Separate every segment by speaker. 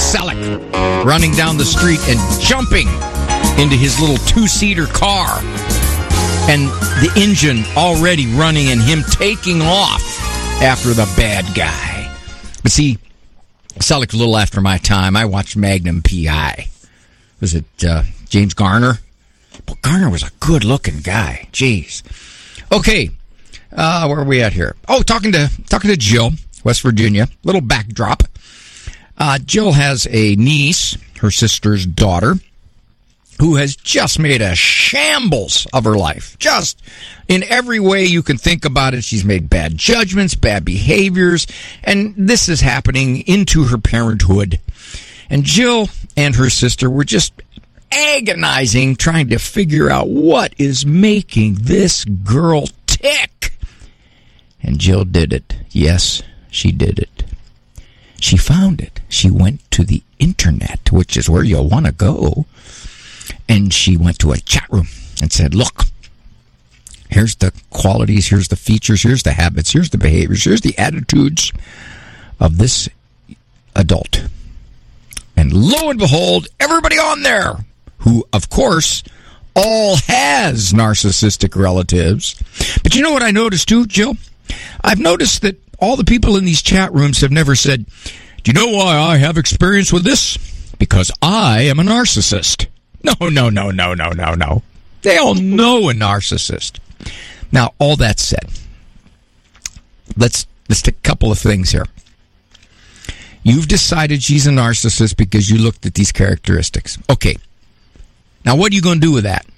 Speaker 1: Selleck running down the street and jumping into his little two-seater car. And the engine already running and him taking off after the bad guy. But see, Selleck's a little after my time. I watched Magnum P.I. Was it James Garner? Well, Garner was a good-looking guy. Jeez. Okay, where are we at here? Oh, talking to Jill, West Virginia. Little backdrop. Jill has a niece, her sister's daughter, who has just made a shambles of her life. Just in every way you can think about it. She's made bad judgments, bad behaviors, and this is happening into her parenthood. And Jill and her sister were just agonizing, trying to figure out what is making this girl tick. And Jill did it. Yes, she did it. She found it. She went to the internet, which is where you'll want to go. And she went to a chat room and said, look, here's the qualities, here's the features, here's the habits, here's the behaviors, here's the attitudes of this adult. And lo and behold, everybody on there, who, of course, all has narcissistic relatives. But you know what I noticed too, Jill? I've noticed that all the people in these chat rooms have never said, do you know why I have experience with this? Because I am a narcissist. No. They all know a narcissist. Now, all that said, let's take a couple of things here. You've decided she's a narcissist because you looked at these characteristics. Okay. Now, what are you going to do with that?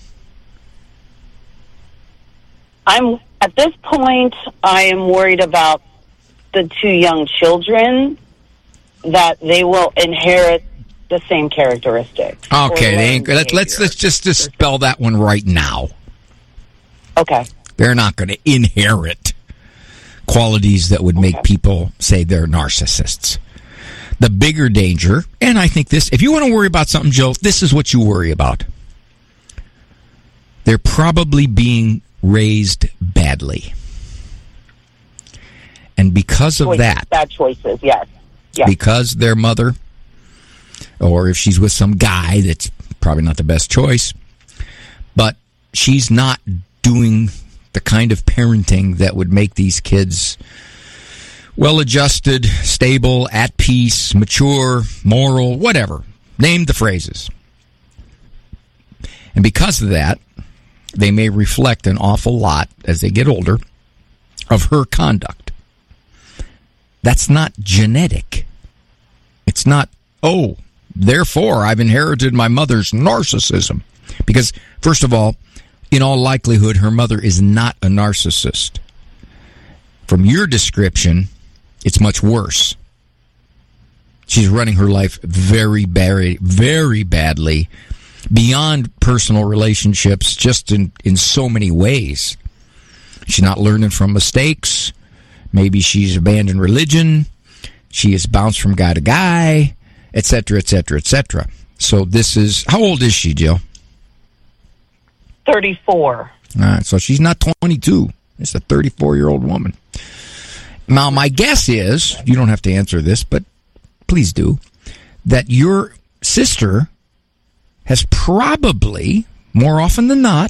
Speaker 2: At this point, I am worried about the two young children, that they will inherit the same characteristics.
Speaker 1: Okay, let's just dispel that one right now.
Speaker 2: Okay.
Speaker 1: They're not going to inherit qualities that would make people say they're narcissists. The bigger danger, and I think this, if you want to worry about something, Joe, this is what you worry about. They're probably being raised badly. And because of that...
Speaker 2: Bad choices, yes.
Speaker 1: Because their mother, or if she's with some guy that's probably not the best choice, but she's not doing the kind of parenting that would make these kids well-adjusted, stable, at peace, mature, moral, whatever. Name the phrases. And because of that, they may reflect an awful lot as they get older of her conduct. That's not genetic. It's not, therefore I've inherited my mother's narcissism. Because, first of all, in all likelihood, her mother is not a narcissist. From your description, it's much worse. She's running her life very, very, very badly, beyond personal relationships, just in so many ways. She's not learning from mistakes. Maybe she's abandoned religion. She has bounced from guy to guy, etc., etc., etc. So this is... How old is she, Jill?
Speaker 2: 34.
Speaker 1: All right, so she's not 22. It's a 34-year-old woman. Now, my guess is, you don't have to answer this, but please do, that your sister has probably, more often than not,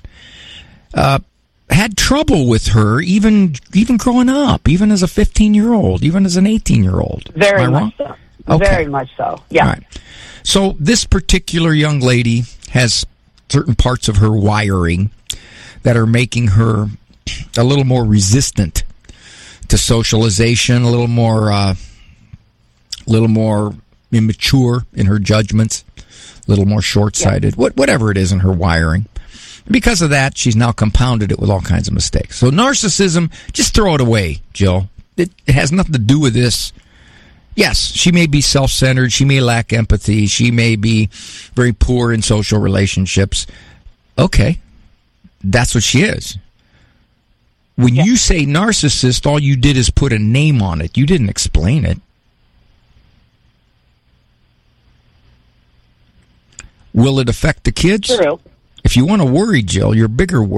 Speaker 1: had trouble with her even growing up, even as a 15-year-old, even as an 18-year-old.
Speaker 2: Very much so. Okay. Very much so, yeah.
Speaker 1: All right. So this particular young lady has certain parts of her wiring that are making her a little more resistant to socialization, a little more immature in her judgments, a little more short-sighted, whatever it is in her wiring. Because of that, she's now compounded it with all kinds of mistakes. So narcissism, just throw it away, Jill. It has nothing to do with this. Yes, she may be self-centered. She may lack empathy. She may be very poor in social relationships. Okay, that's what she is. When you say narcissist, all you did is put a name on it. You didn't explain it. Will it affect the kids?
Speaker 2: True.
Speaker 1: If you want to worry, Jill, your bigger worry